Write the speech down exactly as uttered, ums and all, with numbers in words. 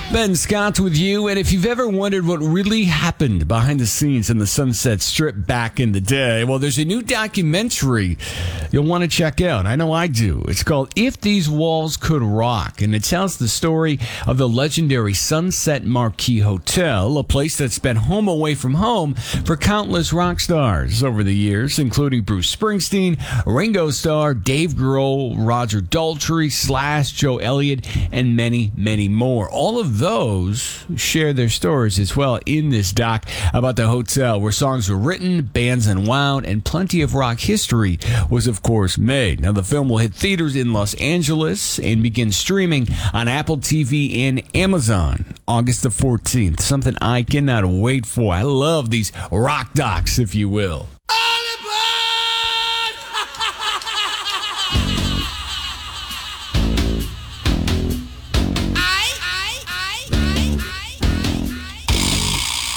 Ben Scott with you, and if you've ever wondered what really happened behind the scenes in the Sunset Strip back in the day, well, there's a new documentary you'll want to check out. I know I do. It's called If These Walls Could Rock, and it tells the story of the legendary Sunset Marquis Hotel, a place that's been home away from home for countless rock stars over the years, including Bruce Springsteen, Ringo Starr, Dave Grohl, Roger Daltrey, Slash, Joe Elliott, and many, many more. All of those share their stories as well in this doc about the hotel, where songs were written, bands unwound, and plenty of rock history was, of course, made. Now, the film will hit theaters in Los Angeles and begin streaming on Apple T V and Amazon August the fourteenth. Something I cannot wait for. I love these rock docs, if you will.